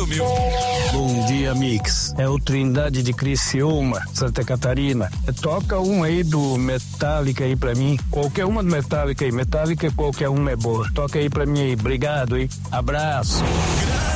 mil. Bom dia, Mix. É o Trindade de Criciúma, Santa Catarina. Toca um aí do Metallica aí pra mim. Qualquer uma do Metallica aí. Metallica, qualquer uma é boa. Toca aí pra mim aí. Obrigado, hein? Abraço.